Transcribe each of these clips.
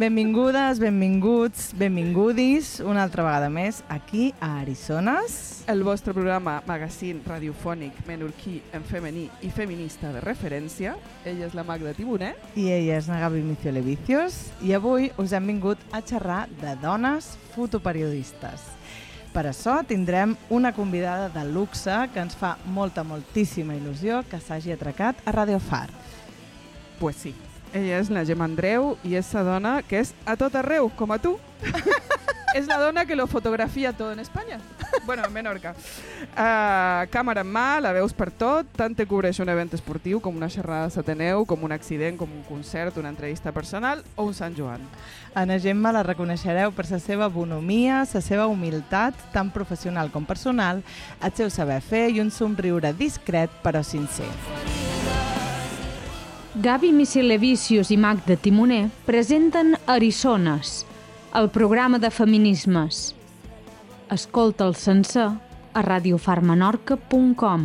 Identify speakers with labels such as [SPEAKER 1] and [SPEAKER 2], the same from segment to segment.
[SPEAKER 1] Benvingudes, benvinguts, benvingudis una altra vegada més aquí a Arisones.
[SPEAKER 2] El vostre programa magazín radiofònic menorquí en femení i feminista de referència. Ella és la Magda Timoner.
[SPEAKER 1] I ella és la Gabi Miciolevicius. I avui us hem vingut a xerrar de dones fotoperiodistes. Per això tindrem una convidada de luxe que ens fa moltíssima il·lusió que s'hagi atracat a Radio Far.
[SPEAKER 2] Pues sí. Ella és la Gemma Andreu i és la dona que és a tot arreu, com a tu. És la dona que lo fotografia tot en Espanya. Bueno, en Menorca. Càmera en mà, la veus per tot, tant te cobreix un event esportiu com una xerrada de s'Ateneu, com un accident, com un concert, una entrevista personal o un Sant Joan.
[SPEAKER 1] A la Gemma la reconeixereu per la seva bonomia, la seva humilitat, tant professional com personal, el seu saber fer i un somriure discret però sincer.
[SPEAKER 3] Gabi Miciolevicius i Magda Timoner presenten Arisones, el programa de feminismes. Escolta'l sencer a radiofarmenorca.com.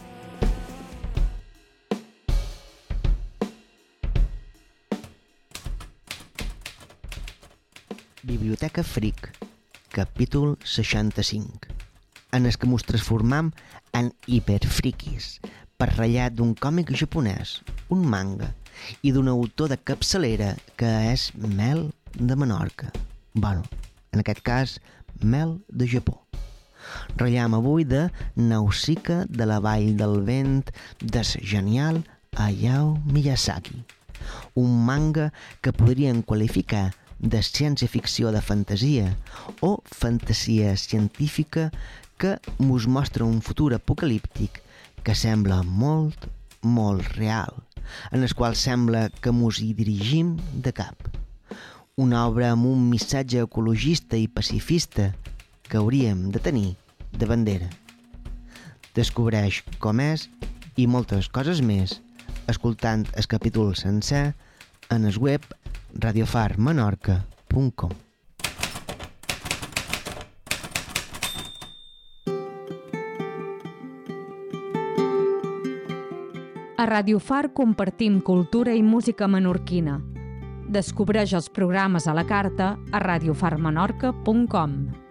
[SPEAKER 4] Biblioteca Fric, capítol 65, en el que mos transformam en hiperfriquis, per ratllat d'un còmic japonès, un manga, i d'un autor de capçalera que és Mel de Menorca. Bueno, en aquest cas, Mel de Japó. Ratllam avui de Nausicaa de la Vall del Vent del genial Hayao Miyazaki, un manga que podríem qualificar de ciència-ficció de fantasia o fantasia científica que mos mostra un futur apocalíptic que sembla molt real, en el qual sembla que mos hi dirigim de cap. Una obra amb un missatge ecologista i pacifista que hauríem de tenir de bandera. Descobreix com és i moltes coses més escoltant el capítol sencer en el web radiofarmenorca.com.
[SPEAKER 3] A Radio Far compartim cultura i música menorquina. Descobreix els programes a la carta a radiofarmenorca.com.